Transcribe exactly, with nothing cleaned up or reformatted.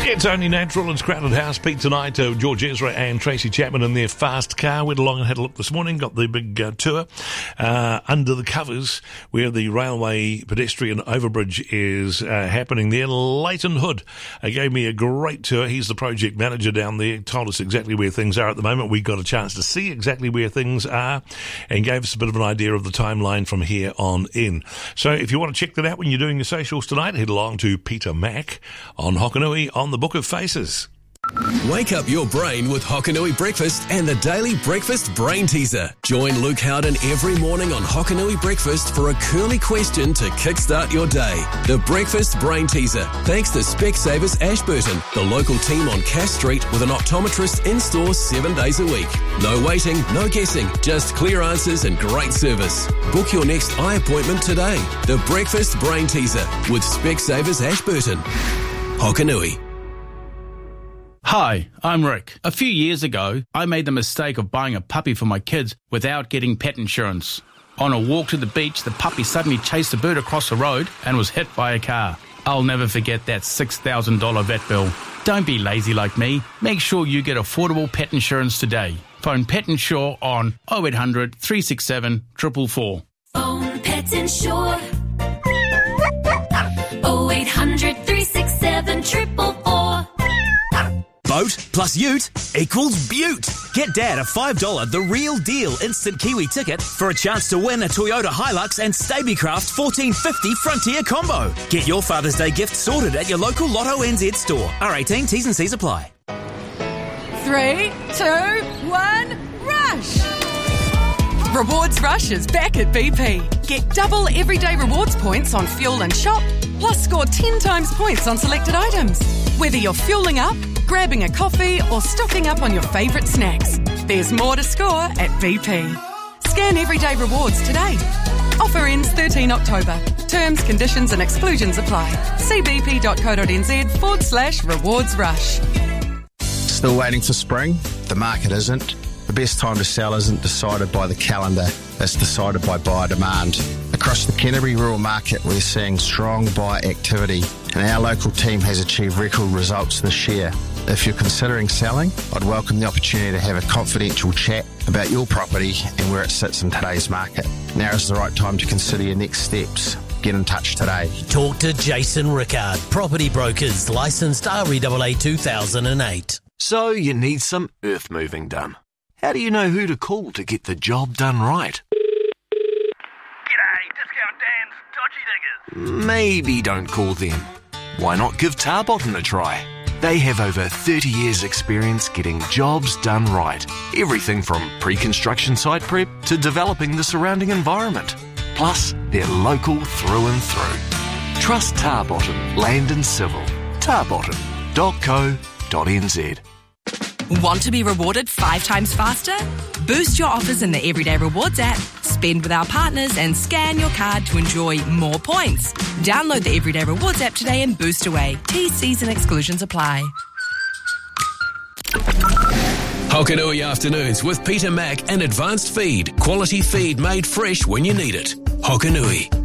It's Only Natural. It's Crowded House. Pete tonight, uh, George Ezra and Tracy Chapman in their fast car. Went along and had a look this morning. Got the big uh, tour uh, under the covers where the railway pedestrian overbridge is uh, happening there. Leighton Hood uh, gave me a great tour. He's the project manager down there. Told us exactly where things are at the moment. We got a chance to see exactly where things are and gave us a bit of an idea of the timeline from here on in. So if you want to check that out when you're doing your socials tonight, head along to Peter Mac on Hokanui on the Book of Faces. Wake up your brain with Hokanui Breakfast and the Daily Breakfast Brain Teaser. Join Luke Howden every morning on Hokanui Breakfast for a curly question to kickstart your day. The Breakfast Brain Teaser, thanks to Specsavers Ashburton, the local team on Cass Street with an optometrist in-store seven days a week. No waiting, no guessing, just clear answers and great service. Book your next eye appointment today. The Breakfast Brain Teaser with Specsavers Ashburton. Hokanui. Hi, I'm Rick. A few years ago, I made the mistake of buying a puppy for my kids without getting pet insurance. On a walk to the beach, the puppy suddenly chased a bird across the road and was hit by a car. I'll never forget that six thousand dollars vet bill. Don't be lazy like me. Make sure you get affordable pet insurance today. Phone Pet Insure on oh eight hundred, three six seven, four four four. Phone Pet Insure. oh eight hundred, three six seven, four four four. Boat plus ute equals beaut. Get Dad a five dollars The Real Deal instant Kiwi ticket for a chance to win a Toyota Hilux and Stabicraft fourteen fifty Frontier combo. Get your Father's Day gift sorted at your local Lotto N Z store. R eighteen, T's and C's apply. Three, two, one, rush! Rewards Rush is back at B P. Get double everyday rewards points on fuel and shop, plus score ten times points on selected items. Whether you're fueling up, grabbing a coffee or stocking up on your favourite snacks, there's more to score at B P. Scan Everyday Rewards today. Offer ends thirteenth October. Terms, conditions and exclusions apply. See bp.co.nz forward slash rewards rush. Still waiting for spring? The market isn't. The best time to sell isn't decided by the calendar, it's decided by buyer demand. Across the Canterbury rural market, we're seeing strong buyer activity, and our local team has achieved record results this year. If you're considering selling, I'd welcome the opportunity to have a confidential chat about your property and where it sits in today's market. Now is the right time to consider your next steps. Get in touch today. Talk to Jason Rickard, Property Brokers, licensed R E A A two thousand eight. So you need some earth moving done. How do you know who to call to get the job done right? G'day, Discount Dan's Dodgy Diggers. Maybe don't call them. Why not give Tarbottom a try? They have over thirty years experience getting jobs done right. Everything from pre-construction site prep to developing the surrounding environment. Plus, they're local through and through. Trust Tarbottom Land and Civil. tarbottom dot co dot n z. Want to be rewarded five times faster? Boost your offers in the Everyday Rewards app, spend with our partners and scan your card to enjoy more points. Download the Everyday Rewards app today and boost away. T, C's and exclusions apply. Hokanui Afternoons with Peter Mac and Advanced Feed. Quality feed made fresh when you need it. Hokanui.